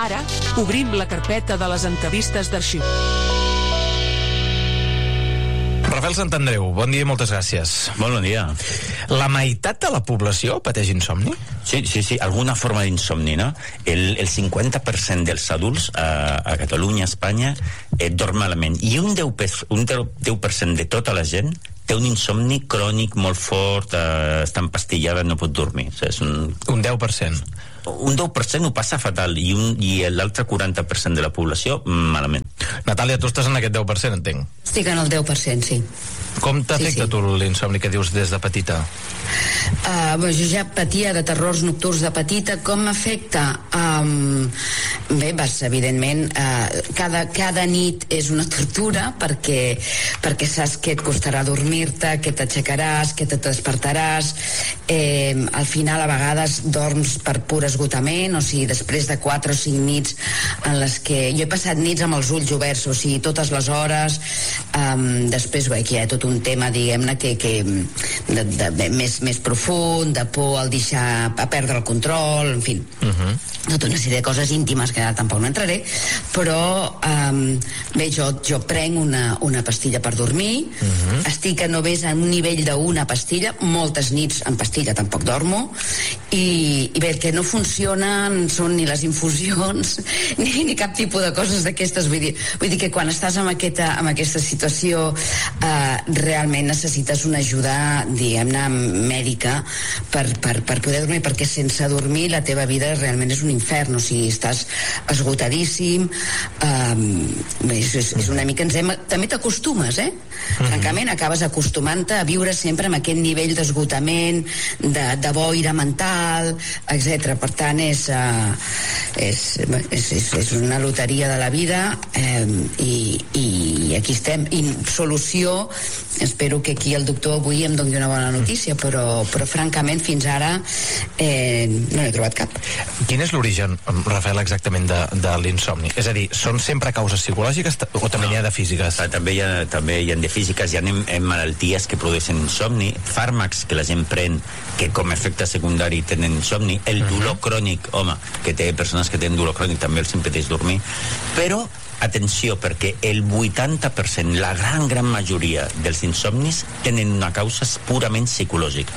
Ara, obrim la carpeta de les entrevistes d'arxiu. Rafael Santandreu, bon dia i moltes gràcies. Bon dia. La meitat de la població pateix insomni? Sí, alguna forma d'insomni, no? El 50% dels adults a Catalunya, a Espanya, dorm malament. I un 10% de tota la gent té un insomni crònic molt fort, està empastillada, no pot dormir. O sigui, és un 10%. Un 10% ho passa fatal i l'altre 40% de la població malament. Natàlia, tu estàs en aquest 10%, entenc. Estic en el 10%, sí. Com t'afecta tu l'insomni que dius des de petita? Jo ja patia de terrors nocturns de petita. Com m'afecta? Bé, evidentment, cada nit és una tortura perquè saps que et costarà dormir-te, que t'aixecaràs, que te despertaràs. Al final, a vegades, dorms per pur esgotament, o sigui, després de 4 o 5 nits en les que... Jo he passat nits amb els ulls oberts, o sigui, totes les hores. Després, aquí hi ha tot un tema, diguem-ne, més profund, de por al deixar, a perdre el control, en fi, tota una sèrie de coses íntimes que ara tampoc no entraré, però bé, jo prenc una pastilla per dormir, estic a només en un nivell d'una pastilla, moltes nits en pastilla tampoc dormo, i bé, el que no funcionen són ni les infusions ni cap tipus de coses d'aquestes, vull dir que quan estàs en aquesta situació realment necessites una ajuda, diguem-ne, mèdica per poder dormir, perquè sense dormir la teva vida realment és un infern, o sigui, estàs esgotadíssim. És una mica... També t'acostumes, francament, acabes acostumant-te a viure sempre amb aquest nivell d'esgotament, de boira mental, etc. Per tant, és una loteria de la vida, i aquí estem. I solució, espero que aquí el doctor avui em doni una bona notícia, però francament fins ara no n'he trobat cap. Quin és l'origen, Rafael, exactament de l'insomni? És a dir, són sempre causes psicològiques o també n'hi ha de físiques? També hi ha de físiques, hi ha malalties que produeixen insomni, fàrmacs que la gent pren que com a efecte secundari tenen insomni, el dolor crònic, home, que té persones que tenen dolor crònic també els impedeix dormir, però atenció, perquè el 80%, la gran majoria dels insomnis tenen una causa purament psicològica.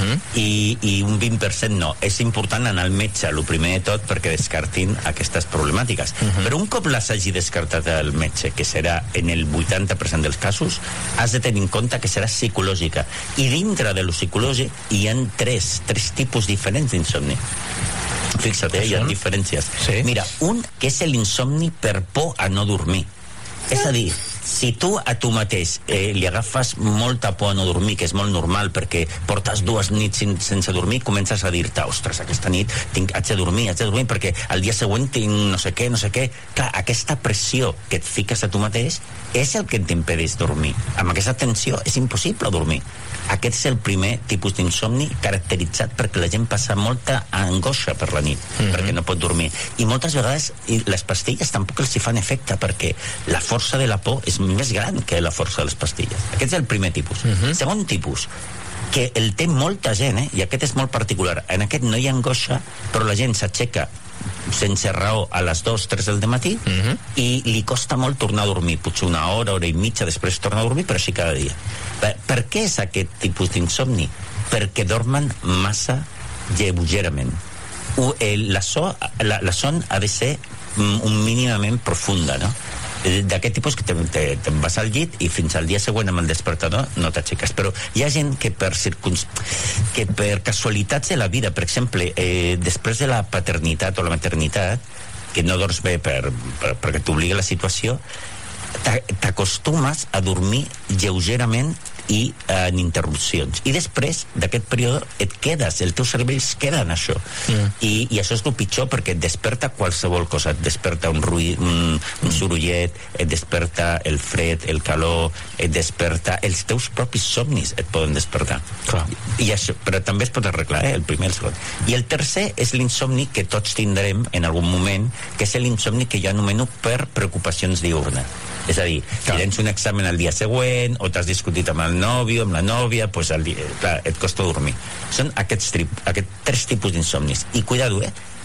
I un 20% no. És important anar al metge, el primer de tot, perquè descartin aquestes problemàtiques. Però un cop les hagi descartat el metge, que serà en el 80% dels casos, has de tenir en compte que serà psicològica. I dintre de lo psicològic hi ha tres tipus diferents d'insomni. Fixa't, hi ha diferències. Sí. Mira, un que és l'insomni per por a no dormir. És a dir, si tu a tu mateix li agafes molta por a no dormir, que és molt normal perquè portes 2 nits sense dormir, comences a dir-te, ostres, aquesta nit haig de dormir perquè al dia següent tinc no sé què. Clar, aquesta pressió que et fiques a tu mateix és el que t'impedeix dormir. Amb aquesta tensió és impossible dormir. Aquest és el primer tipus d'insomni caracteritzat perquè la gent passa molta angoixa per la nit, perquè no pot dormir. I moltes vegades les pastilles tampoc els hi fan efecte perquè la força de la por és més gran que la força de les pastilles. Aquest és el primer tipus. Segon tipus, que el té molta gent, i aquest és molt particular. En aquest no hi ha angoixa, però la gent s'aixeca sense raó a les 2-3 del matí i li costa molt tornar a dormir, potser una hora i mitja després torna a dormir, però així cada dia. Per què és aquest tipus d'insomni? Perquè dormen massa lleugerament. La son ha de ser mínimament profunda, no? D'aquest tipus que te'n vas al llit i fins al dia següent amb el despertador no t'aixeques. Però hi ha gent que per casualitats de la vida, per exemple, després de la paternitat o la maternitat, que no dorms bé perquè t'obliga la situació, t'acostumes a dormir lleugerament i en interrupcions. I després d'aquest període et quedes, el teu cervell es queda en això. I això és el pitjor perquè et desperta qualsevol cosa. Et desperta un sorollet, et desperta el fred, el calor, et desperta els teus propis somnis, et poden despertar. I això, però també es pot arreglar, el primer i el segon. I el tercer és l'insomni que tots tindrem en algun moment, que és l'insomni que jo anomeno per preocupacions diurnes. És a dir, si tens un examen el dia següent o t'has discutit amb el nòvio, amb la nòvia, et costa dormir. Són aquests 3 tipus d'insomnis. I cuidado,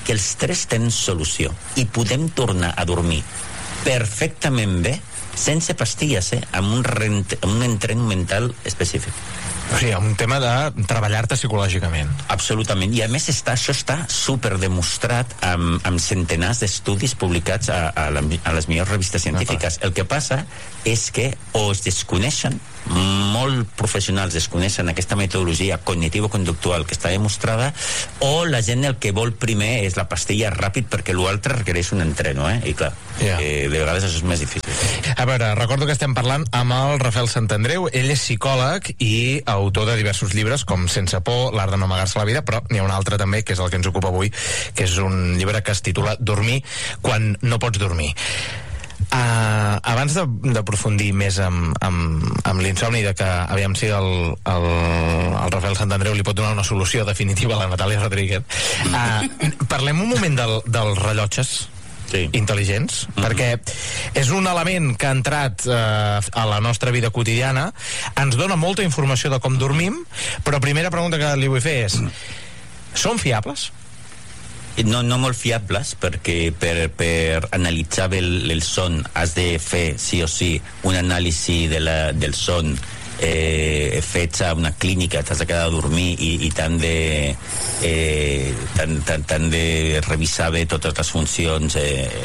que els tres tenen solució i podem tornar a dormir perfectament bé, sense pastilles, amb un entrenament mental específic. O sigui, un tema de treballar-te psicològicament. Absolutament, i a més això està superdemostrat amb centenars d'estudis publicats a les millors revistes científiques. El que passa és que o es desconeixen, molt professionals desconeixen aquesta metodologia cognitivo-conductual que està demostrada, o la gent el que vol primer és la pastilla ràpid perquè l'altre requereix un entreno, i clar, de vegades això és més difícil. A veure, recordo que estem parlant amb el Rafael Santandreu. Ell és psicòleg i autor de diversos llibres com Sense por, l'art de no amagar-se la vida, però n'hi ha un altre també, que és el que ens ocupa avui, que és un llibre que es titula Dormir quan no pots dormir. Abans d'aprofundir més amb l'insomni, de que aviam si el Rafael Santandreu li pot donar una solució definitiva a la Natàlia Rodríguez, parlem un moment dels rellotges intel·ligents, perquè és un element que ha entrat a la nostra vida quotidiana, ens dona molta informació de com dormim, però primera pregunta que li vull fer és: són fiables? No molt fiables, perquè per analitzar bé el son has de fer sí o sí un anàlisi del son fets a una clínica, t'has de quedar a dormir i t'han de revisar bé totes les funcions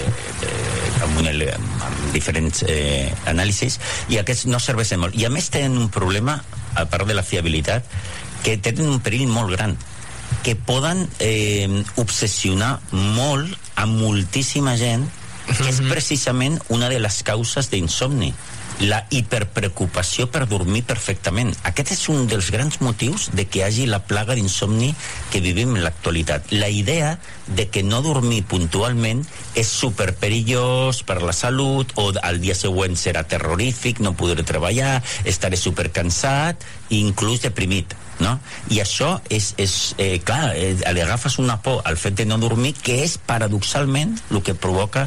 amb diferents anàlisis, i aquests no serveixen molt, i a més tenen un problema, a part de la fiabilitat, que tenen un perill molt gran, que poden obsessionar molt a moltíssima gent, que és precisament una de les causes d'insomni, la hiperpreocupació per dormir perfectament. Aquest és un dels grans motius de que hi hagi la plaga d'insomni que vivim en l'actualitat. La idea de que no dormir puntualment és superperillós per la salut, o al dia següent serà terrorífic, no podré treballar, estaré supercansat i inclús deprimit, no? I això és clar, li agafes una por al fet de no dormir, que és paradoxalment el que provoca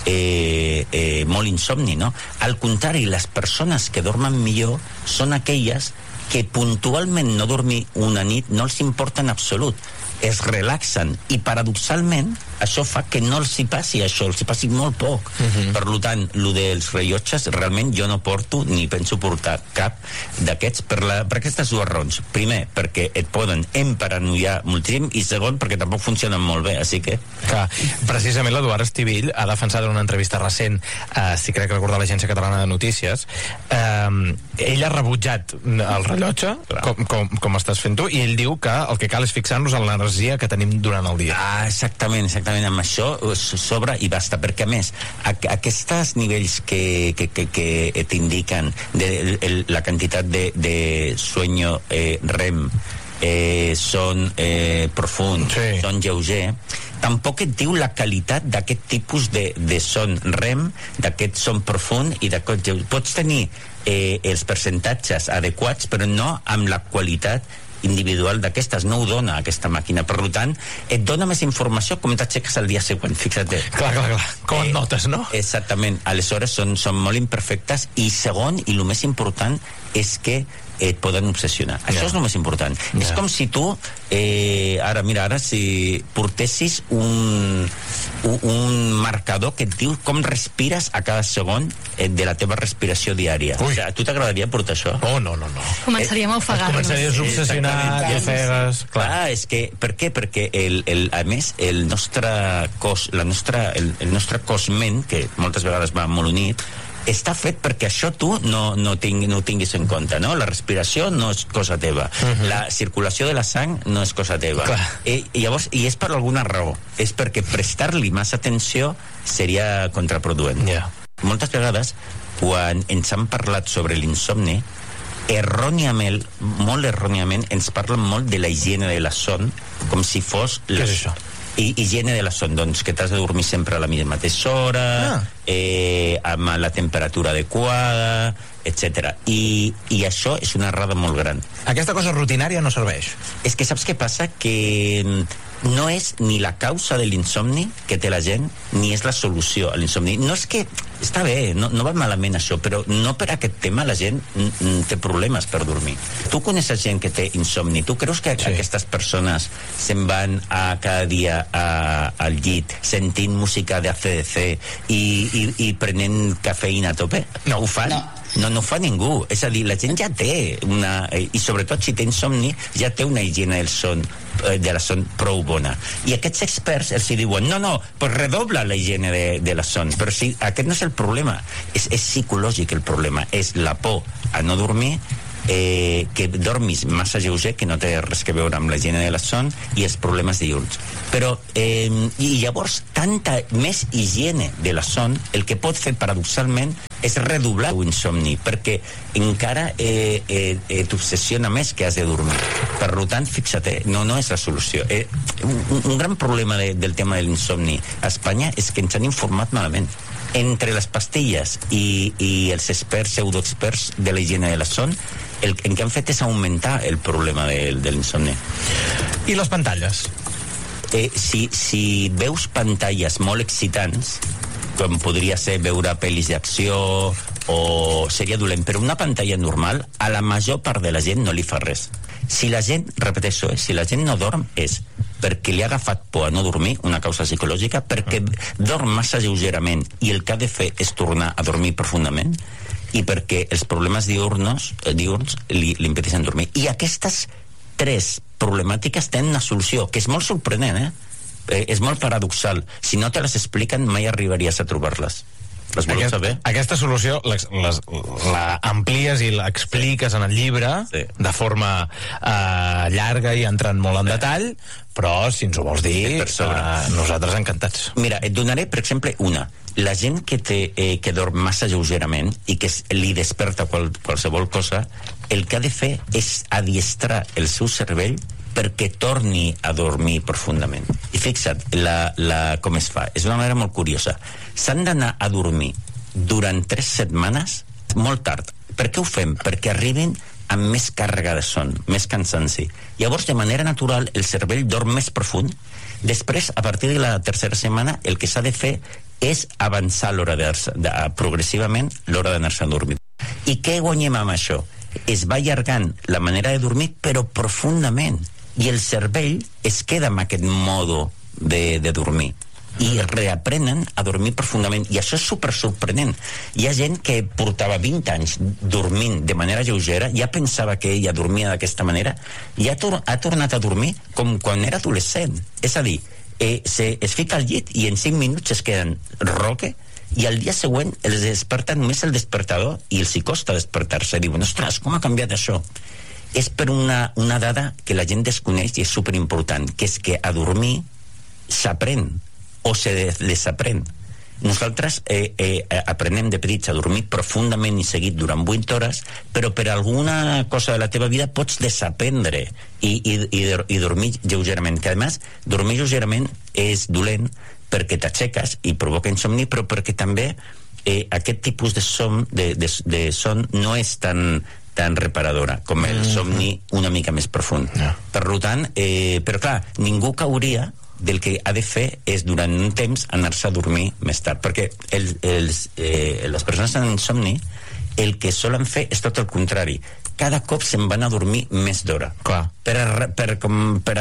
molt insomni, no? Al contrari, les persones que dormen millor són aquelles que puntualment no dormir una nit no els importa en absolut, es relaxen, i paradoxalment això fa que no els hi passi això, els hi passi molt poc. Per tant, el dels rellotges realment jo no porto ni penso portar cap d'aquests per aquestes dues raons. Primer, perquè et poden emparanoiar moltíssim, i segon, perquè tampoc funcionen molt bé, així que... Clar, precisament l'Eduard Estivill ha defensat en una entrevista recent, si crec recordar l'Agència Catalana de Notícies, ell ha rebutjat el rellotge, com estàs fent tu, i ell diu que el que cal és fixar-nos en l'energia que tenim durant el dia. Exactament, amb això sobra i basta, perquè a més aquests nivells que t'indiquen la quantitat de sueño REM són profuns, són lleuger, tampoc et diu la qualitat d'aquest tipus de son REM, d'aquest son profund i d'aquest lleuger. Pots tenir els percentatges adequats, però no amb la qualitat individual d'aquestes, no ho dona aquesta màquina. Per tant, et dona més informació com t'aixeques el dia següent, fixa't. Clar, com et notes, no? Exactament, aleshores són molt imperfectes, i segon, i el més important és que et poden obsessionar. Això és el més important. És com si tu ara si portessis un marcador que et diu com respires a cada segon de la teva respiració diària. O sigui, a tu t'agradaria portar això? No. Començaríem a ofegar-nos. Començaries a obsessionar, i ofegues... Clar, és que... Per què? Perquè, a més, el nostre cos, el nostre cos-ment, que moltes vegades va molt unit, està fet perquè això tu no tinguis en compte, no? La respiració no és cosa teva, la circulació de la sang no és cosa teva. Llavors, i és per alguna raó, és perquè prestar-li massa atenció seria contraproduent. Moltes vegades, quan ens han parlat sobre l'insomni, molt erròniament ens parlen molt de la higiene de la son, com si fos... Què és això? Higiene de la son, doncs que t'has de dormir sempre a la mateixa hora, amb la temperatura adequada, etc. I això és una errada molt gran. Aquesta cosa rutinària no serveix. És que saps què passa? Que no és ni la causa de l'insomni que té la gent, ni és la solució a l'insomni. No és que... Està bé, no va malament això, però no per aquest tema la gent té problemes per dormir. Tu coneixes gent que té insomni. Tu creus que aquestes persones se'n van cada dia al llit sentint música de AC/DC i prenent cafeïna a tope? No ho fan? No ho fa ningú. És a dir, la gent ja té una... I sobretot si té insomni, ja té una higiene de la son prou bona. I aquests experts els diuen, no, pues redobla la higiene de la son. Però si aquest no és el problema, és psicològic el problema. És la por a no dormir, que dormis massa lleuger, que no té res que veure amb la higiene de la son, i els problemes diürns. Però, i llavors, tanta més higiene de la son, el que pot fer paradoxalment és redoblar l'insomni, perquè encara t'obsessiona més que has de dormir. Per tant, fixa't, no és la solució. Un gran problema del tema de l'insomni a Espanya és que ens han informat malament. Entre les pastilles i els experts, pseudoexperts de la higiene de la son, el que han fet és augmentar el problema de l'insomni. I les pantalles? Si veus pantalles molt excitants, com podria ser veure pel·lis d'acció, o seria dolent, però una pantalla normal a la major part de la gent no li fa res. Si la gent, repeteixo, si la gent no dorm és perquè li ha agafat por a no dormir, una causa psicològica, perquè dorm massa lleugerament i el que ha de fer és tornar a dormir profundament, i perquè els problemes diürns li impedeixen dormir. I aquestes tres problemàtiques tenen una solució, que és molt sorprenent, és molt paradoxal. Si no te les expliquen, mai arribaries a trobar-les. Les voleu saber? Aquesta solució la amplies i l'expliques en el llibre, de forma llarga i entrant molt en detall, però si ens ho vols dir, nosaltres encantats. Mira, et donaré, per exemple, una. La gent que dorm massa lleugerament i que li desperta qualsevol cosa, el que ha de fer és adiestrar el seu cervell perquè torni a dormir profundament. I fixa't com es fa. És una manera molt curiosa. S'han d'anar a dormir durant 3 setmanes molt tard. Per què ho fem? Perquè arribin amb més càrrega de son, més cansanci. Llavors, de manera natural, el cervell dorm més profund. Després, a partir de la 3a setmana, el que s'ha de fer és avançar progressivament l'hora d'anar-se a dormir. I què guanyem amb això? Es va allargant la manera de dormir, però profundament. I el cervell es queda amb aquest modo de dormir. I reaprenen a dormir profundament. I això és supersorprenent. Hi ha gent que portava 20 anys dormint de manera lleugera, ja pensava que ella dormia d'aquesta manera, i ha tornat a dormir com quan era adolescent. És a dir, es fica al llit i en 5 minuts es queden roque, i al dia següent els desperta només el despertador i els hi costa despertar-se. Diuen, ostres, com ha canviat això? És per una dada que la gent desconeix i és superimportant, que és que a dormir s'aprèn o se desaprèn. Nosaltres aprenem de petits a dormir profundament i seguit durant 8 hores, però per alguna cosa de la teva vida pots desaprendre i dormir lleugerament. Que a més, dormir lleugerament és dolent perquè t'aixeques i provoca insomni, però perquè també aquest tipus de son no és tan reparadora com el somni una mica més profund. Per tant, però clar, ningú cauria del que ha de fer és durant un temps anar-se a dormir més tard, perquè les persones amb insomni el que solen fer és tot el contrari. Cada cop se'n van a dormir més d'hora per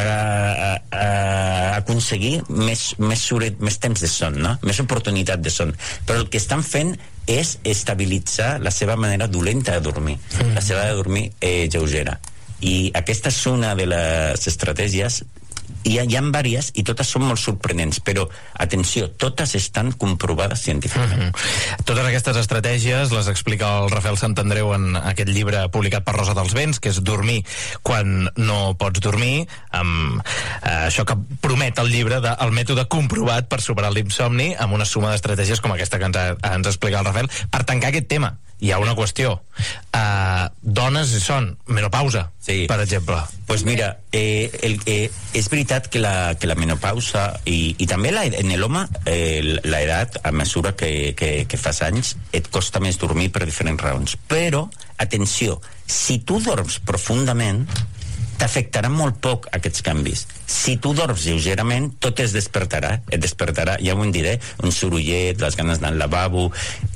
aconseguir més temps de son, no? Més oportunitat de son. Però el que estan fent és estabilitzar la seva manera dolenta de dormir, la seva de dormir lleugera. I aquesta és una de les estratègies. Hi ha diverses i totes són molt sorprenents, però atenció, totes estan comprovades científicament. Totes aquestes estratègies les explica el Rafael Santandreu en aquest llibre publicat per Rosa dels Vents, que és Dormir quan no pots dormir, amb això que promet el llibre del mètode comprovat per superar l'insomni, amb una suma d'estratègies com aquesta que ens explica el Rafael, per tancar aquest tema hi ha una qüestió. Dones són menopausa, per exemple. Pues mira, és veritat que la menopausa i també en l'home l'edat, a mesura que fas anys, et costa més dormir per diferents raons. Però, atenció, si tu dorms profundament, t'afectarà molt poc aquests canvis. Si tu dorms lleugerament, tot et despertarà, ja ho diré, un sorollet, les ganes d'anar al lavabo,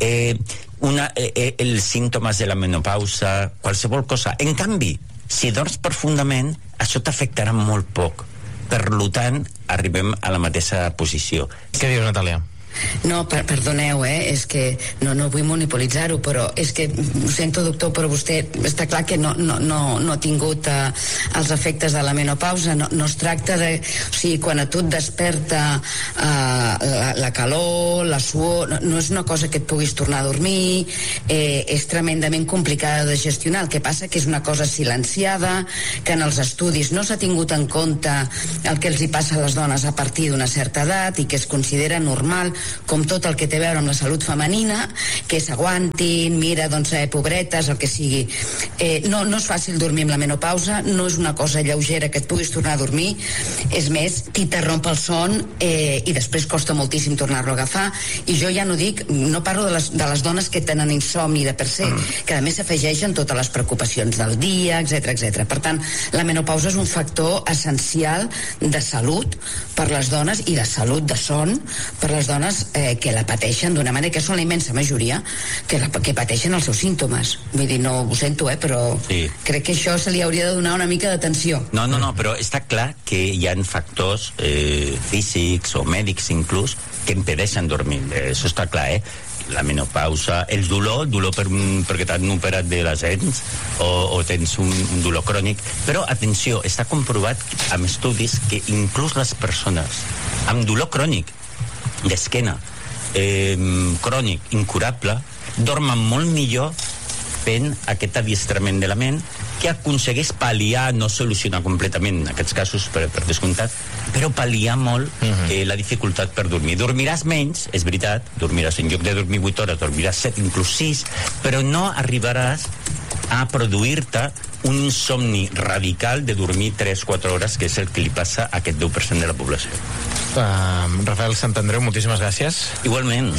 els símptomes de la menopausa, qualsevol cosa. En canvi, si dorms profundament, això t'afectarà molt poc. Per tant, arribem a la mateixa posició. Què dius, Natàlia? No, perdoneu, és que no vull monopolitzar-ho, però és que ho sento, doctor, però vostè està clar que no ha tingut els efectes de la menopausa. No es tracta de... O sigui, quan a tu et desperta la calor, la suor, no és una cosa que et puguis tornar a dormir, és tremendament complicada de gestionar. El que passa que és una cosa silenciada, que en els estudis no s'ha tingut en compte el que els hi passa a les dones a partir d'una certa edat i que es considera normal, com tot el que té a veure amb la salut femenina, que s'aguantin, mira, doncs, pobretes, el que sigui. No és fàcil dormir amb la menopausa, no és una cosa lleugera que et puguis tornar a dormir, és més, t'interromp el son i després costa moltíssim tornar-lo a agafar, i jo ja no dic, no parlo de les dones que tenen insomni de per se, que a més s'afegeixen totes les preocupacions del dia, etc. Per tant, la menopausa és un factor essencial de salut per les dones i de salut de son per les dones que la pateixen d'una manera, que són la immensa majoria que pateixen els seus símptomes. Vull dir, no ho sento, però crec que això se li hauria de donar una mica d'atenció. No, però està clar que hi ha factors físics o mèdics inclús que impedeixen dormir. Això està clar, la menopausa, el dolor perquè t'han operat de les dents o tens un dolor crònic, però atenció, està comprovat amb estudis que inclús les persones amb dolor crònic d'esquena, crònic, incurable, dormen molt millor fent aquest adiestrament de la ment, que aconsegueix pal·liar, no solucionar completament en aquests casos, per descomptat, però pal·liar molt la dificultat per dormir. Dormiràs menys, és veritat, dormiràs en lloc de dormir 8 hores, dormiràs 7, inclús 6, però no arribaràs a produir-te un insomni radical de dormir 3-4 hores, que és el que li passa a aquest 10% de la població. Rafael Santandreu, moltíssimes gràcies. Igualment.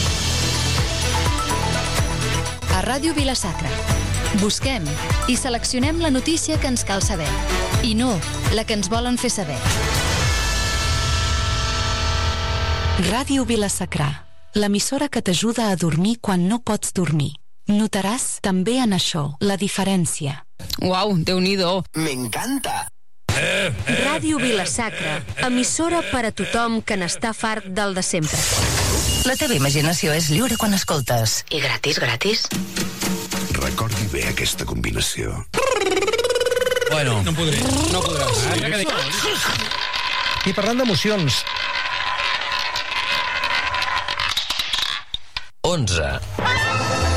A Ràdio Vila-sacra busquem i seleccionem la notícia que ens cal saber, i no la que ens volen fer saber. Ràdio Vila-sacra, l'emissora que t'ajuda a dormir quan no pots dormir. Notaràs també en això la diferència. Uau, Déu-n'hi-do. M'encanta. Ràdio Vila-sacra, emissora per a tothom que n'està fart del de sempre. La teva imaginació és lliure quan escoltes. I gratis. Recordi bé aquesta combinació. Bueno. No podràs. I parlant d'emocions... 11.